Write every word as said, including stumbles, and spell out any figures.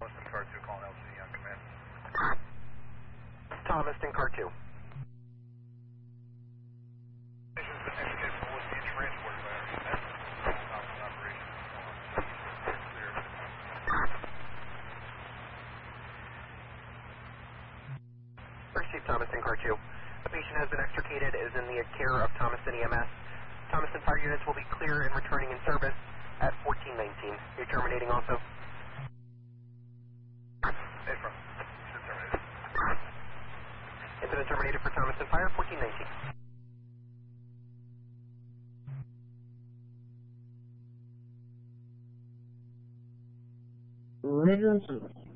Thomaston Car two calling L C D on command. Thomaston Car two. Station's been indicated was being transported by our unit. Thomaston operations. Clear. First Chief Thomaston Car two. The patient has been extricated, is in the care of Thomaston E M S. Thomaston fire units will be clear and returning in service at fourteen nineteen. You're terminating also. Affirm. Should terminate. Incident terminated for Thomaston Fire, fourteen nineteen. Regular service.